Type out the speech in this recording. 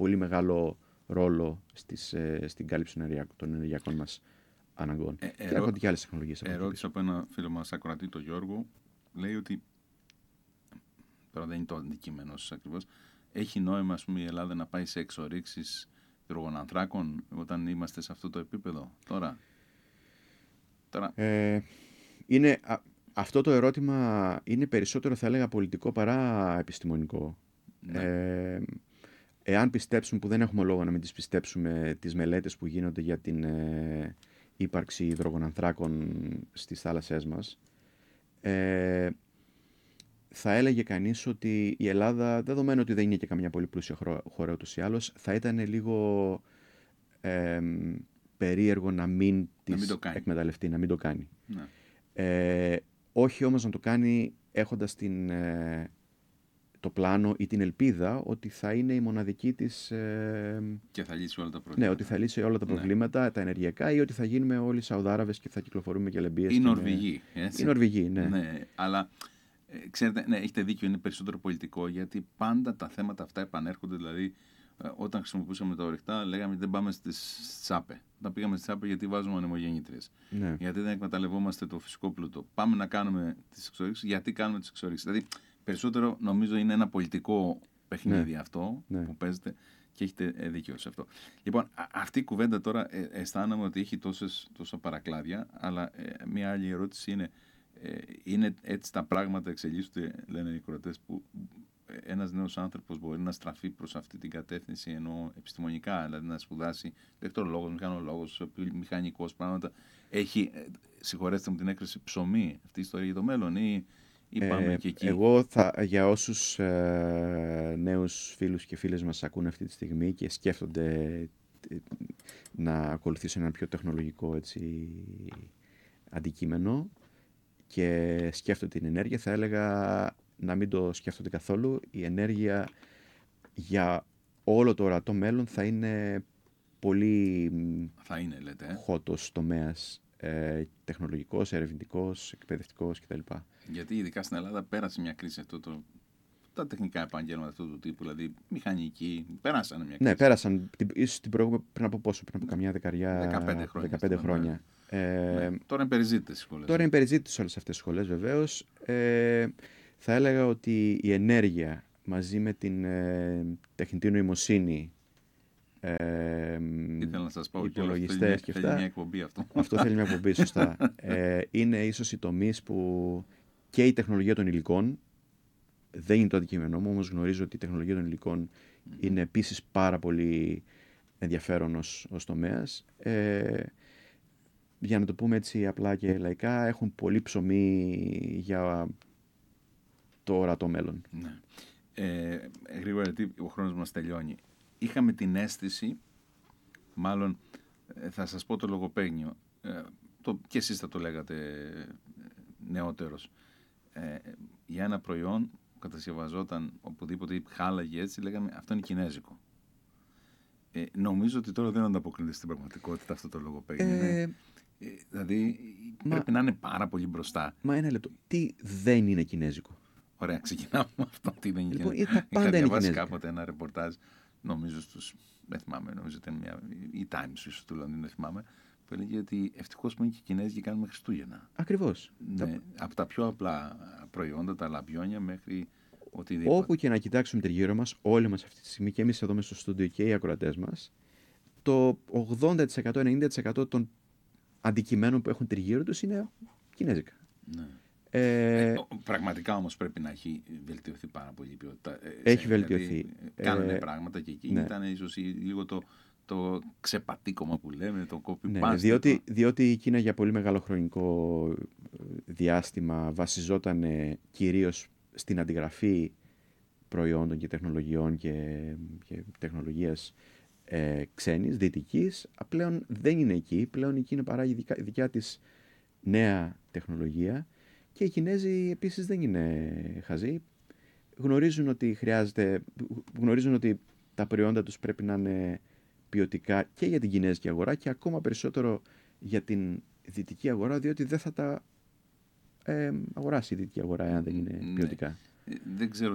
πολύ μεγάλο ρόλο στην κάλυψη των ενεργειακών μας αναγκών. Και έρχονται και άλλες τεχνολογίες. Ερώτηση από ένα φίλο μας ακροατή, τον Γιώργο, λέει ότι, τώρα δεν είναι το αντικείμενο ακριβώς, έχει νόημα, ας πούμε, η Ελλάδα να πάει σε εξορίξεις υδρογονανθράκων όταν είμαστε σε αυτό το επίπεδο τώρα? Αυτό το ερώτημα είναι περισσότερο, θα έλεγα, πολιτικό παρά επιστημονικό. Ναι. Εάν πιστέψουμε, που δεν έχουμε λόγο να μην τις πιστέψουμε, τις μελέτες που γίνονται για την ύπαρξη υδρογονανθράκων στις θάλασσές μας, θα έλεγε κανείς ότι η Ελλάδα, δεδομένου ότι δεν είναι και καμιά πολύ πλούσια χώρα ούτως ή άλλως, θα ήταν λίγο περίεργο να μην εκμεταλλευτεί, να μην το κάνει. Ναι. Όχι όμως να το κάνει έχοντας το πλάνο ή την ελπίδα ότι θα είναι η μοναδική της... και θα λύσει όλα τα προβλήματα. Ναι, ότι θα λύσει όλα τα προβλήματα, τα ενεργειακά, ή ότι θα γίνουμε όλοι Σαουδάραβες και θα κυκλοφορούμε και λεμπίες. Οι Νορβηγοί, έτσι. Οι Νορβηγοί, ναι. Ναι, αλλά ξέρετε, ναι, έχετε δίκιο, είναι περισσότερο πολιτικό, γιατί πάντα τα θέματα αυτά επανέρχονται. Δηλαδή, όταν χρησιμοποιούσαμε τα ορυκτά, λέγαμε δεν πάμε στις ΣΑΠΕ. Όταν πήγαμε στις ΣΑΠΕ, γιατί βάζουμε ανεμογεννήτριες. Ναι. Γιατί δεν εκμεταλλευόμαστε το φυσικό πλούτο. Πάμε να κάνουμε τις εξορίξεις, γιατί κάνουμε τις εξορίξεις. Δηλαδή, περισσότερο νομίζω είναι ένα πολιτικό παιχνίδι αυτό που παίζεται, και έχετε δίκιο σε αυτό. Λοιπόν, αυτή η κουβέντα τώρα αισθάνομαι ότι έχει τόσα παρακλάδια, αλλά μια άλλη ερώτηση είναι έτσι τα πράγματα εξελίσσονται, λένε οι ακροατές, που ένας νέος άνθρωπος μπορεί να στραφεί προς αυτή την κατεύθυνση, ενώ επιστημονικά, δηλαδή να σπουδάσει ηλεκτρολόγος, μηχανολόγος, μηχανικός, πράγματα. Έχει, συγχωρέστε μου την έκφραση, ψωμί αυτή η ιστορία για το μέλλον, ή πάμε και εκεί? Εγώ για όσους νέους φίλους και φίλες μας ακούν αυτή τη στιγμή και σκέφτονται να ακολουθήσουν ένα πιο τεχνολογικό αντικείμενο και σκέφτονται την ενέργεια, θα έλεγα να μην το σκέφτονται καθόλου. Η ενέργεια για όλο το ορατό μέλλον θα είναι πολύ hotος τομέας, τεχνολογικός, ερευνητικός, εκπαιδευτικός κτλ. Γιατί ειδικά στην Ελλάδα πέρασε μια κρίση τα τεχνικά επαγγέλματα αυτού του τύπου, δηλαδή μηχανικοί, περάσανε μια κρίση. Ναι, πέρασαν. Ίσως πριν από καμιά δεκαριά, 15 χρόνια. Τώρα είναι περιζήτητες οι σχολές. Τώρα είναι περιζήτητες όλες αυτές οι σχολές, βεβαίως. Θα έλεγα ότι η ενέργεια μαζί με την τεχνητή νοημοσύνη, ήθελα να σας πω, υπολογιστές και αυτά. Θέλει μια εκπομπή αυτό. Αυτό θέλει μια εκπομπή, σωστά. Είναι ίσως οι τομείς που και η τεχνολογία των υλικών, δεν είναι το αντικείμενό μου, όμως γνωρίζω ότι η τεχνολογία των υλικών είναι επίσης πάρα πολύ ενδιαφέρον ως τομέας. Για να το πούμε έτσι απλά και λαϊκά, έχουν πολύ ψωμί για το ορατό μέλλον. Ναι. Γρήγορα, γιατί ο χρόνος μας τελειώνει. Είχαμε την αίσθηση, μάλλον θα σας πω το λογοπαίγνιο, και εσείς θα το λέγατε νεότερος, για ένα προϊόν που κατασκευαζόταν οπουδήποτε, χάλαγε έτσι, λέγαμε αυτό είναι κινέζικο. Νομίζω ότι τώρα δεν ανταποκρίνεται στην πραγματικότητα αυτό το λογοπαίγνιο. Δηλαδή πρέπει να είναι πάρα πολύ μπροστά. Μα ένα λεπτό. Τι δεν είναι κινέζικο? Ωραία, ξεκινάμε με αυτό. Τι δεν είναι κινέζικο. Είχα διαβάσει κάποτε ένα ρεπορτάζ, νομίζω δεν θυμάμαι, νομίζω ήταν η Times ίσως του Λονδίνου, δεν θυμάμαι, που έλεγε ότι ευτυχώς που είναι και οι Κινέζοι και κάνουμε Χριστούγεννα. Ακριβώς. Ναι, από τα πιο απλά προϊόντα, τα λαμπιόνια, μέχρι οτιδήποτε. Όπου και να κοιτάξουμε τριγύρω μας, όλοι μας αυτή τη στιγμή, και εμείς εδώ μέσα στο στούντιο και οι ακροατές μας, το 80%-90% των αντικειμένων που έχουν τριγύρω τους είναι κινέζικα. Ναι. Πραγματικά όμως πρέπει να έχει βελτιωθεί πάρα πολύ η ποιότητα. Έχει βελτιωθεί. Δηλαδή, κάνανε πράγματα και εκεί. Ναι. Ήταν ίσως λίγο το ξεπατήκωμα που λέμε, το copy-paste. Ναι, διότι η Κίνα για πολύ μεγάλο χρονικό διάστημα βασιζόταν κυρίως στην αντιγραφή προϊόντων και τεχνολογιών και τεχνολογίας ξένης, δυτικής. Πλέον δεν είναι εκεί. Πλέον η Κίνα παράγει δικιά της νέα τεχνολογία και οι Κινέζοι επίσης δεν είναι χαζοί. Γνωρίζουν ότι τα προϊόντα τους πρέπει να είναι ποιοτικά και για την κινέζικη αγορά και ακόμα περισσότερο για την δυτική αγορά, διότι δεν θα τα αγοράσει η δυτική αγορά εάν δεν είναι ποιοτικά. Δεν ξέρω